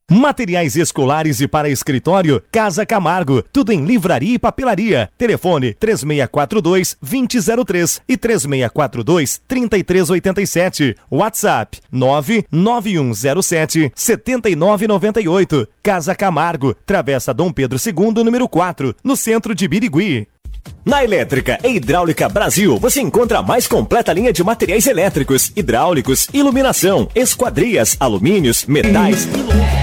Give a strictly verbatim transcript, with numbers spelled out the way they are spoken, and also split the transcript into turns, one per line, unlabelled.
Materiais escolares e para escritório, Casa Camargo. Tudo em livraria e papelaria. Telefone três seis quatro dois, dois zero zero três e três seis quatro dois, três três oito sete. WhatsApp nove nove um zero sete, sete nove nove oito. Casa Camargo, Travessa Dom Pedro segundo, número quatro, no centro de Birigui. Na Elétrica e Hidráulica Brasil, você encontra a mais completa linha de materiais elétricos, hidráulicos, iluminação, esquadrias, alumínios, metais e